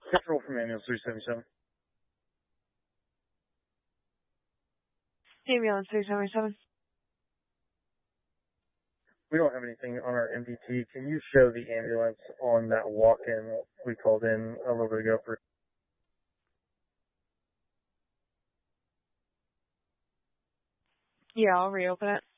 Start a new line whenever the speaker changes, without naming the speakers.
Control from Ambulance 377.
Ambulance 377.
We don't have anything on our MDT. Can you show the ambulance on that walk-in we called in a little bit ago for?
Yeah, I'll reopen it.